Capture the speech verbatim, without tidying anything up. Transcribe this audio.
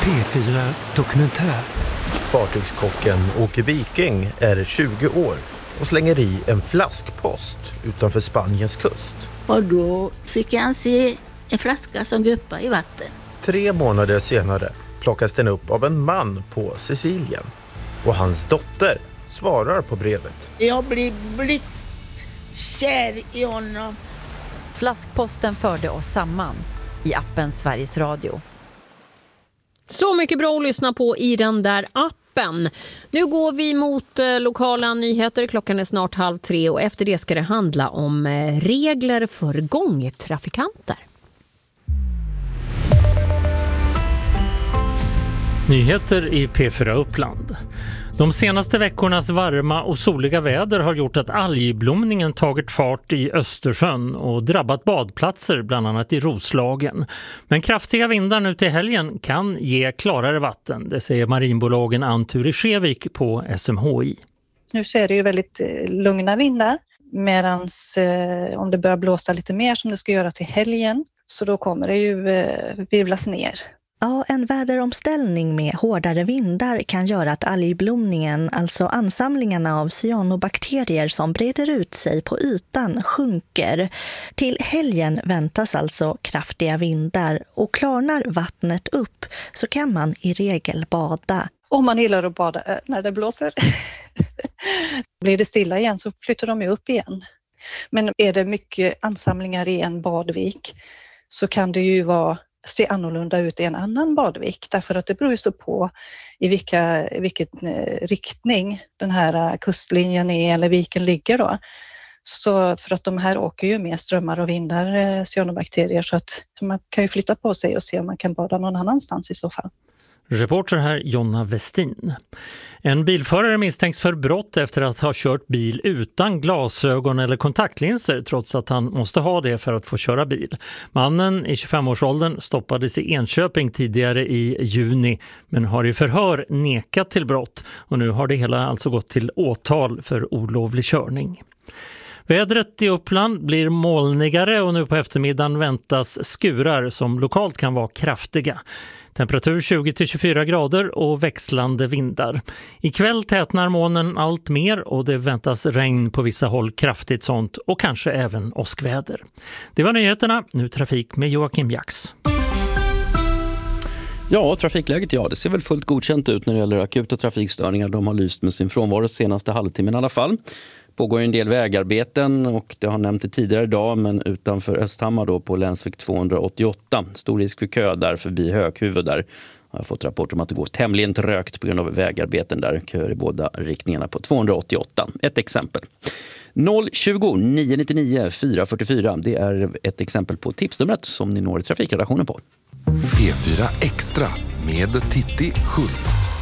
P fyra Dokumentär. Fartygskocken Åke Viking är tjugo år och slänger i en flaskpost utanför Spaniens kust. Och då fick han se en flaska som guppade i vatten. Tre månader senare plockas den upp av en man på Sicilien. Och hans dotter svarar på brevet. Jag blir blixtkär i honom. Flaskposten förde oss samman i appen Sveriges Radio. Så mycket bra att lyssna på i den där appen. Nu går vi mot eh, lokala nyheter. Klockan är snart halv tre och efter det ska det handla om eh, regler för gångtrafikanter. Nyheter i P fyra Uppland. De senaste veckornas varma och soliga väder har gjort att algblomningen tagit fart i Östersjön och drabbat badplatser bland annat i Roslagen. Men kraftiga vindar nu till helgen kan ge klarare vatten, det säger marinbolagen Antur i Skevik på S M H I. Nu så är det ju väldigt lugna vindar, medans eh, om det börjar blåsa lite mer som det ska göra till helgen, så då kommer det ju eh, virvlas ner. Ja, en väderomställning med hårdare vindar kan göra att algblomningen, alltså ansamlingarna av cyanobakterier som breder ut sig på ytan, sjunker. Till helgen väntas alltså kraftiga vindar och klarnar vattnet upp så kan man i regel bada. Om man gillar att bada när det blåser. Blir det stilla igen så flyttar de ju upp igen. Men är det mycket ansamlingar i en badvik så kan det ju vara se annorlunda ut i en annan badvik, därför att det beror ju så på i vilka, vilken riktning den här kustlinjen är eller viken ligger då. Så för att de här åker ju med strömmar och vindar, cyanobakterier, så att man kan ju flytta på sig och se om man kan bada någon annanstans i så fall. Reporter här Jonna Westin. En bilförare misstänks för brott efter att ha kört bil utan glasögon eller kontaktlinser trots att han måste ha det för att få köra bil. Mannen i tjugofem-årsåldern stoppades i Enköping tidigare i juni men har i förhör nekat till brott och nu har det hela alltså gått till åtal för olovlig körning. Vädret i Uppland blir molnigare och nu på eftermiddagen väntas skurar som lokalt kan vara kraftiga. Temperatur tjugo till tjugofyra grader och växlande vindar. Ikväll tätnar molnen allt mer och det väntas regn på vissa håll, kraftigt sånt och kanske även åskväder. Det var nyheterna, nu trafik med Joakim Jax. Ja, trafikläget, ja, det ser väl fullt godkänt ut när det gäller akuta trafikstörningar. De har lyst med sin frånvaro senaste halvtimmen i alla fall. Pågår en del vägarbeten och det har nämnt det tidigare idag, men utanför Östhammar då på länsväg tvåhundraåttioåtta. Stor risk för kö där förbi Höghuvud där. Jag har fått rapporter om att det går tämligen trögt på grund av vägarbeten där. Köer i båda riktningarna på tvåhundraåttioåtta. Ett exempel. noll tjugo nio nittionio fyra fyrtiofyra. Det är ett exempel på tipsnumret som ni når i trafikredaktionen på. P fyra Extra med Titti Schultz.